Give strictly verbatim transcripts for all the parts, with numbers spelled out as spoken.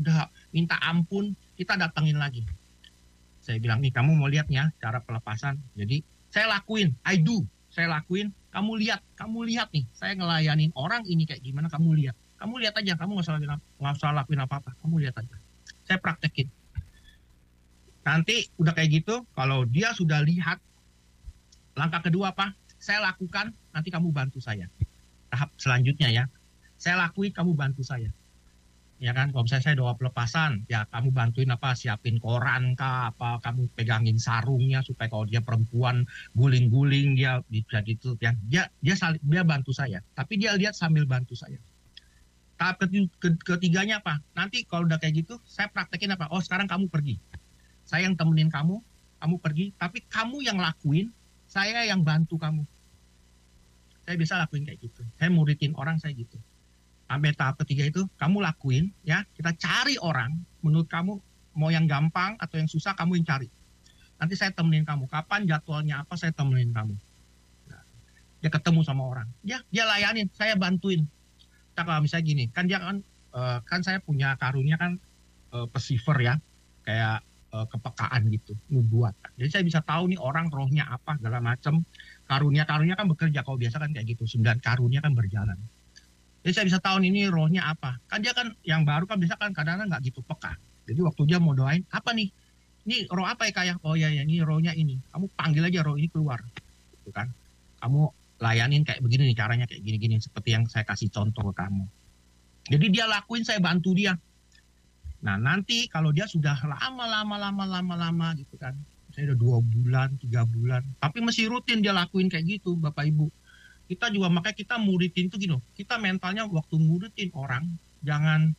udah minta ampun, kita datengin lagi. Saya bilang, nih kamu mau lihat ya cara pelepasan. Jadi saya lakuin, I do. Saya lakuin, kamu lihat, kamu lihat nih. Saya ngelayanin orang ini kayak gimana, kamu lihat. Kamu lihat aja, kamu nggak usah, nggak usah lakuin apa-apa. Kamu lihat aja. Saya praktekin. Nanti udah kayak gitu, kalau dia sudah lihat, langkah kedua apa? Saya lakukan, nanti kamu bantu saya. Tahap selanjutnya ya. Saya lakuin, kamu bantu saya. Ya kan, kalau misalnya saya doa pelepasan, ya kamu bantuin apa, siapin koran kah, apa kamu pegangin sarungnya supaya kalau dia perempuan guling-guling dia bisa gitu ya. Dia dia saling, dia bantu saya, tapi dia lihat sambil bantu saya. Tahap ketiganya apa? Nanti kalau udah kayak gitu, saya praktekin apa? Oh sekarang kamu pergi, saya yang temenin kamu, kamu pergi, tapi kamu yang lakuin, saya yang bantu kamu. Saya bisa lakuin kayak gitu. Saya muridin orang saya gitu. Sampai tahap ketiga itu, kamu lakuin, ya, kita cari orang, menurut kamu mau yang gampang atau yang susah, kamu yang cari. Nanti saya temenin kamu, kapan jadwalnya apa, saya temenin kamu. Nah, dia ketemu sama orang, dia, dia layanin, saya bantuin. Kita kalau misalnya gini, kan dia kan, uh, kan saya punya karunia kan, uh, perceiver ya, kayak uh, kepekaan gitu, nubuat. Jadi saya bisa tahu nih orang rohnya apa, segala macam. Karunia-karunia kan bekerja, kalau biasa kan kayak gitu, sembilan karunia kan berjalan. Jadi saya bisa tahu ini rohnya apa. Kan dia kan yang baru kan bisa kan kadang-kadang nggak gitu peka. Jadi waktu dia mau doain, apa nih? Ini roh apa ya kayak? Oh ya, ya ini rohnya ini. Kamu panggil aja roh ini keluar. Gitu kan. Kamu layanin kayak begini nih caranya kayak gini-gini. Seperti yang saya kasih contoh ke kamu. Jadi dia lakuin, saya bantu dia. Nah nanti kalau dia sudah lama-lama-lama-lama-lama gitu kan. Saya udah dua bulan, tiga bulan. Tapi masih rutin dia lakuin kayak gitu Bapak Ibu. Kita juga makanya kita muridin itu gini, kita mentalnya waktu muridin orang jangan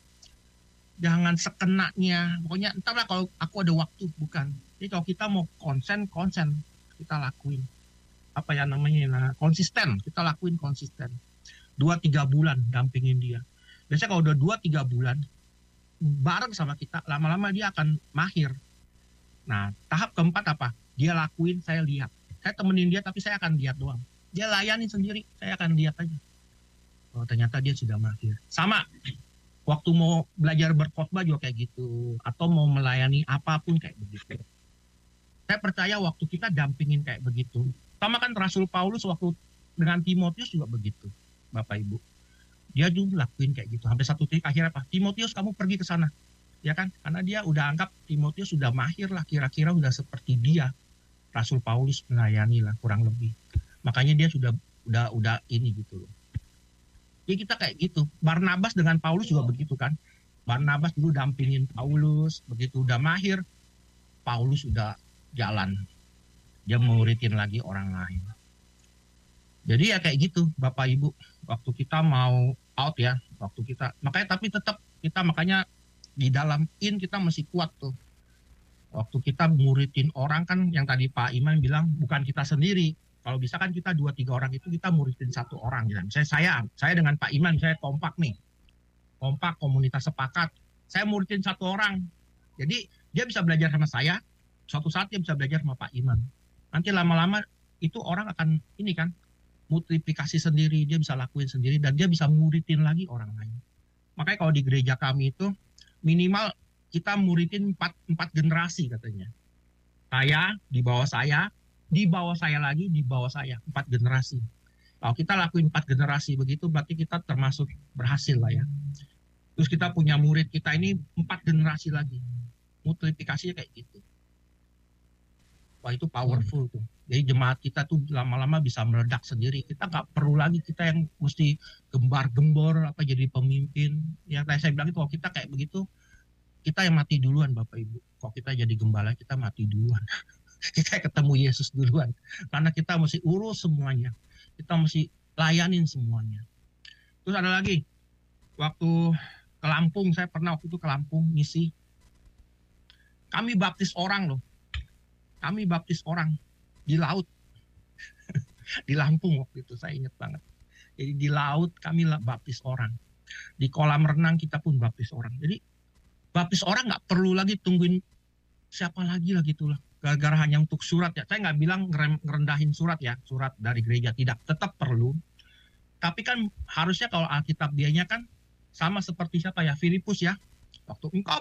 jangan sekenanya, pokoknya entarlah kalau aku ada waktu, bukan. Jadi kalau kita mau konsen konsen kita lakuin apa ya namanya, nah, konsisten, kita lakuin konsisten dua tiga bulan dampingin dia. Biasanya kalau udah dua tiga bulan bareng sama kita, lama-lama dia akan mahir. Nah tahap keempat apa, dia lakuin, saya lihat, saya temenin dia tapi saya akan lihat doang. Dia layani sendiri, saya akan lihat aja. Oh ternyata dia sudah mahir. Sama, waktu mau belajar berkhotbah juga kayak gitu. Atau mau melayani apapun kayak begitu. Saya percaya waktu kita dampingin kayak begitu. Sama kan Rasul Paulus waktu dengan Timotius juga begitu. Bapak Ibu. Dia juga lakuin kayak gitu. Sampai satu titik akhirnya apa? Timotius kamu pergi ke sana. Ya kan? Karena dia udah anggap Timotius sudah mahir lah. Kira-kira udah seperti dia. Rasul Paulus melayani lah kurang lebih. Makanya dia sudah udah udah ini gitu loh. Jadi kita kayak gitu. Barnabas dengan Paulus juga begitu kan. Barnabas dulu dampingin Paulus, begitu udah mahir, Paulus udah jalan. Dia muridin lagi orang lain. Jadi ya kayak gitu, Bapak Ibu. Waktu kita mau out ya, waktu kita makanya tapi tetap kita makanya di dalam in kita masih kuat tuh. Waktu kita muridin orang kan yang tadi Pak Iman bilang bukan kita sendiri. Kalau bisa kan kita dua tiga orang itu kita muridin satu orang gitu. Misalnya saya, saya dengan Pak Iman, saya kompak nih. Kompak, komunitas sepakat. Saya muridin satu orang. Jadi dia bisa belajar sama saya, suatu saat dia bisa belajar sama Pak Iman. Nanti lama-lama itu orang akan ini kan, multiplikasi sendiri, dia bisa lakuin sendiri, dan dia bisa muridin lagi orang lain. Makanya kalau di gereja kami itu, minimal kita muridin empat, empat generasi katanya. Saya, di bawah saya, di bawah saya lagi, di bawah saya, empat generasi. Kalau kita lakuin empat generasi begitu, berarti kita termasuk berhasil lah ya. Terus kita punya murid kita ini empat generasi lagi, multiplikasinya kayak gitu. Wah itu powerful tuh. Jadi jemaat kita tuh lama-lama bisa meledak sendiri. Kita nggak perlu lagi kita yang mesti gembar-gembor apa jadi pemimpin. Yang tadi saya bilang itu kalau kita kayak begitu, kita yang mati duluan Bapak Ibu. Kalau kita jadi gembala kita mati duluan. Kita ketemu Yesus duluan. Karena kita mesti urus semuanya. Kita mesti layanin semuanya. Terus ada lagi. Waktu ke Lampung, saya pernah waktu itu ke Lampung misi. Kami baptis orang loh. Kami baptis orang di laut. Di Lampung waktu itu, saya ingat banget. Jadi di laut kami baptis orang. Di kolam renang kita pun baptis orang. Jadi baptis orang nggak perlu lagi tungguin siapa lagi lah gitulah. Gara-gara hanya untuk surat ya. Saya nggak bilang ngerendahin surat ya, surat dari gereja. Tidak, tetap perlu. Tapi kan harusnya kalau Alkitab dianya kan sama seperti siapa ya, Filipus ya. Waktu engkau